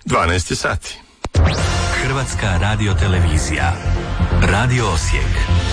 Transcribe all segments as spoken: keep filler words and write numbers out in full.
dvanaest sati. Hrvatska radiotelevizija. Radio Osijek.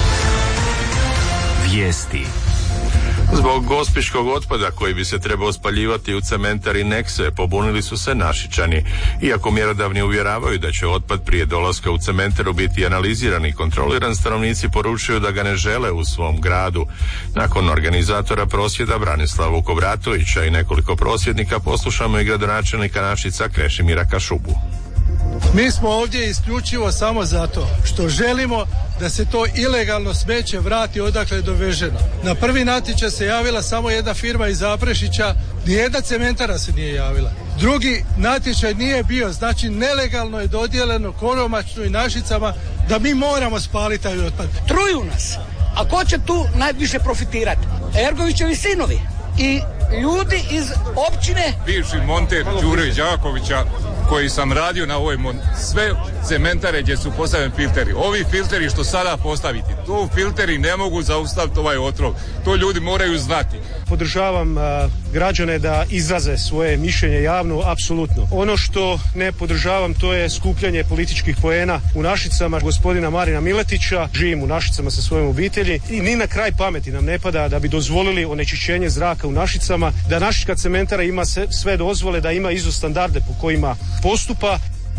Vijesti. Zbog gospiškog otpada koji bi se trebao spaljivati u cementari Nekse, pobunili su se Našičani. Iako mjerodavni uvjeravaju da će otpad prije dolaska u cementaru biti analiziran i kontroliran, stanovnici poručuju da ga ne žele u svom gradu. Nakon organizatora prosvjeda Branislava Vukobratovića i nekoliko prosvjednika poslušamo i gradonačelnika Našica Krešimira Kašubu. Mi smo ovdje isključivo samo zato što želimo da se to ilegalno smeće vrati odakle je doveženo. Na prvi natječaj se javila samo jedna firma iz Zaprešića, nijedna cementara se nije javila. Drugi natječaj nije bio, znači nelegalno je dodijeljeno Koromačnu i Našicama da mi moramo spaliti taj otpad. Truju nas, a ko će tu najviše profitirati? Ergovićevi sinovi i ljudi iz općine. Bivši monter Đure Đakovića, koji sam radio na ovoj mon... sve cementare gdje su postavljeni filteri. Ovi filteri što sada postaviti, to filteri ne mogu zaustaviti ovaj otrov. To ljudi moraju znati. Podržavam a, građane da izraze svoje mišljenje javno, apsolutno. Ono što ne podržavam, to je skupljanje političkih poena u Našicama gospodina Marina Miletića. Živim u Našicama sa svojom obitelji i ni na kraj pameti nam ne pada da bi dozvolili onečišćenje zraka u Našicama, da Našička cementara ima sve dozvole, da ima izo standarde po kojima postupa.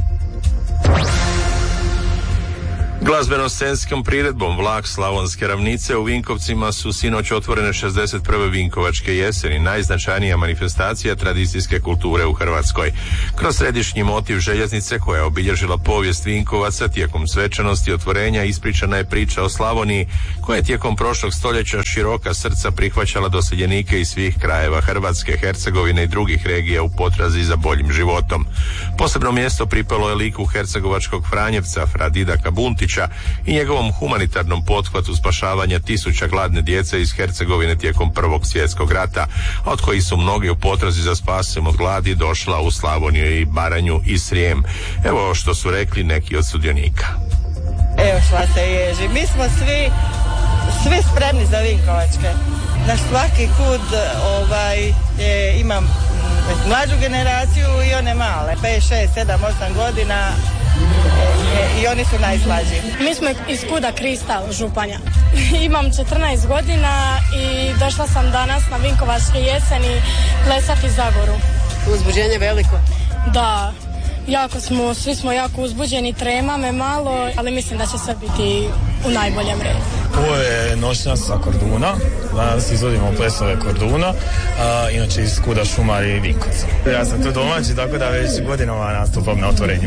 Glazbeno-scenskom priredbom Vlak Slavonske ravnice u Vinkovcima su sinoć otvorene šezdeset prve Vinkovačke jeseni, najznačajnija manifestacija tradicijske kulture u Hrvatskoj. Kroz središnji motiv željeznice koja je obilježila povijest Vinkovaca tijekom svečanosti otvorenja ispričana je priča o Slavoniji koja je tijekom prošlog stoljeća široka srca prihvaćala doseljenike iz svih krajeva Hrvatske, Hercegovine i drugih regija u potrazi za boljim životom. Posebno mjesto pripalo je liku hercegovačkog Franjevca Fra Didaka Buntića i njegovom humanitarnom pothvatu spašavanja tisuća gladne djece iz Hercegovine tijekom Prvog svjetskog rata, od kojih su mnogi u potrazi za spasom od gladi došla u Slavoniju i Baranju i Srijem. Evo što su rekli neki od sudionika. Evo šla se ježi. Mi smo svi, svi spremni za Vinkovačke. Na svaki kud ovaj, je, imam mlađu generaciju i one male, pet, šest, sedam, osam godina. E, i oni su najslađi. Mi smo iz Kuda Kristal, Županja. Imam četrnaest godina i došla sam danas na Vinkovačke jeseni plesati Zagoru. Uzbuđenje veliko? Da, jako smo, svi smo jako uzbuđeni, trema me malo, ali mislim da će sve biti u najboljem redu. Ovo je noćna sa Korduna, danas izvodimo plesove Korduna, a, inače iz Kuda, Šumar i Vinkovca. Ja sam tu domaći, tako da već godinama nastupam na otvorenju.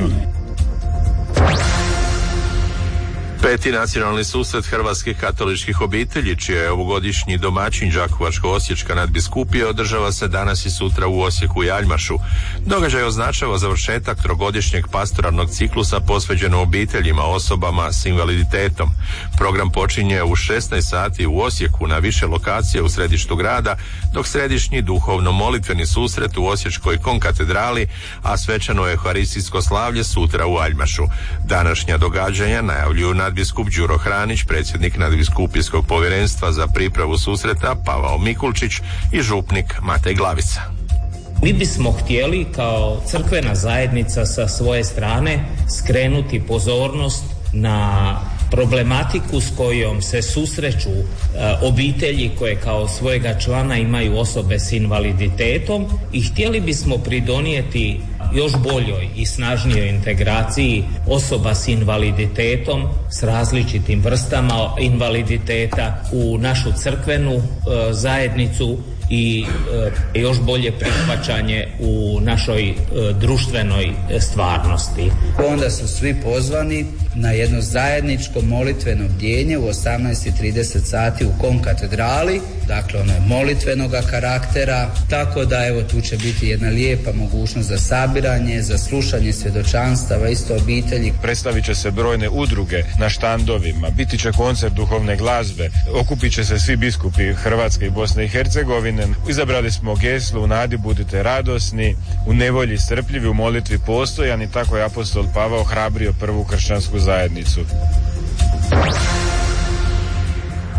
Peti nacionalni susret hrvatskih katoličkih obitelji, čiji je ovogodišnji domaćin Đakovačko-osječka nadbiskupija, održava se danas i sutra u Osijeku i Aljmašu. Događaj označava završetak trogodišnjeg pastoralnog ciklusa posvećeno obiteljima, osobama s invaliditetom. Program počinje u šesnaest sati u Osijeku na više lokacije u središtu grada, dok središnji duhovno-molitveni susret u Osječkoj konkatedrali, a svečano euharistijsko slavlje sutra u Aljmašu. Današnja događanja najavljuju nadbiskup Đuro Hranić, predsjednik nadbiskupijskog povjerenstva za pripravu susreta Pavao Mikulčić i župnik Matej Glavica. Mi bismo htjeli kao crkvena zajednica sa svoje strane skrenuti pozornost na problematiku s kojom se susreću e, obitelji koje kao svojega člana imaju osobe s invaliditetom i htjeli bismo pridonijeti još boljoj i snažnijoj integraciji osoba s invaliditetom, s različitim vrstama invaliditeta u našu crkvenu e, zajednicu i e, još bolje prihvaćanje u našoj e, društvenoj stvarnosti. Onda su svi pozvani na jedno zajedničko molitveno bdjenje u osamnaest i trideset sati u konkatedrali, dakle ono je molitvenoga karaktera, tako da evo tu će biti jedna lijepa mogućnost za sabiranje, za slušanje svjedočanstava isto obitelji. Predstavit će se brojne udruge na štandovima, biti će koncert duhovne glazbe, okupit će se svi biskupi Hrvatske i Bosne i Hercegovine. Izabrali smo geslo u nadi budite radosni, u nevolji strpljivi, u molitvi postojani, tako je apostol Pavao hrabrio prvu kršćansku zajednicu.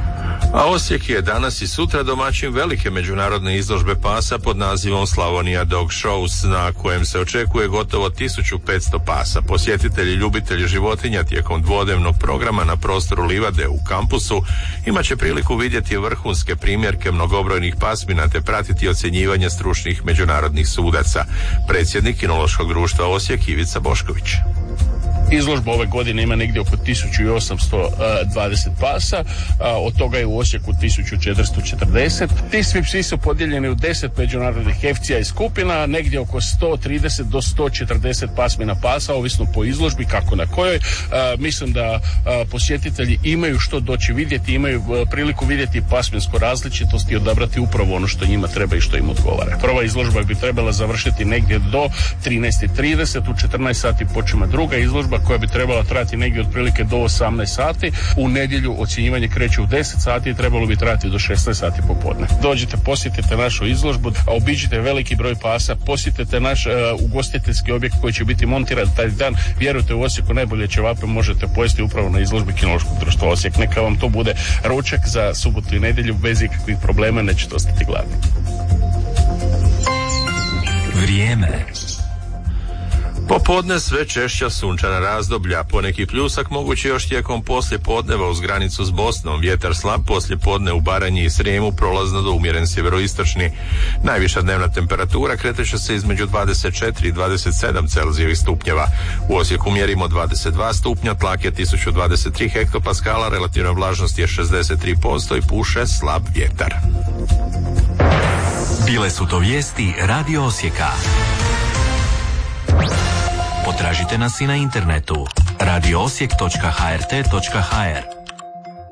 A Osijek je danas i sutra domaćin velike međunarodne izložbe pasa pod nazivom Slavonija Dog Shows, na kojem se očekuje gotovo tisuću petsto pasa. Posjetitelji, ljubitelji životinja tijekom dvodnevnog programa na prostoru livade u kampusu imat će priliku vidjeti vrhunske primjerke mnogobrojnih pasmina te pratiti ocjenjivanje stručnih međunarodnih sudaca. Predsjednik Kinološkog društva Osijek Ivica Bošković. Izložba ove godine ima negdje oko tisuću osamsto dvadeset pasa, od toga je u Osijeku tisuću četiristo četrdeset. Ti svi psi su podijeljeni u deset međunarodnih hefcija i skupina, negdje oko sto trideset do sto četrdeset pasmina pasa, ovisno po izložbi kako na kojoj. Mislim da posjetitelji imaju što doći vidjeti, imaju priliku vidjeti pasminsku različitost i odabrati upravo ono što njima treba i što im odgovara. Prva izložba bi trebala završiti negdje do trinaest i trideset, u četrnaest sati počima druga izložba koja bi trebala trajati negdje otprilike do osamnaest sati. U nedjelju ocjenjivanje kreće u deset sati i trebalo bi trajati do šesnaest sati popodne. Dođite, posjetite našu izložbu, obiđite veliki broj pasa, posjetite naš uh, ugostiteljski objekt koji će biti montiran taj dan. Vjerujte, u Osijeku najbolje ćevape možete pojesti upravo na izložbi Kinološkog društva Osijek. Neka vam to bude ručak za subotu i nedjelju bez ikakvih problema, nećete ostati gladni. Vrijeme. Popodne sve češća sunčana razdoblja, poneki pljusak mogući još tijekom poslje podneva uz granicu s Bosnom, vjetar slab poslje podne u Baranji i Srijemu, prolazno do umjeren sjeveroistočni. Najviša dnevna temperatura kreće se između dvadeset četiri i dvadeset sedam Celzijevih stupnjeva. U Osijeku mjerimo dvadeset dva stupnja, tlak je tisuću dvadeset tri hektopaskala, relativna vlažnost je šezdeset tri posto i puše slab vjetar. Bile su to vijesti Radio Osijeka. Potražite nas i na internetu radio osijek točka h r t točka h r.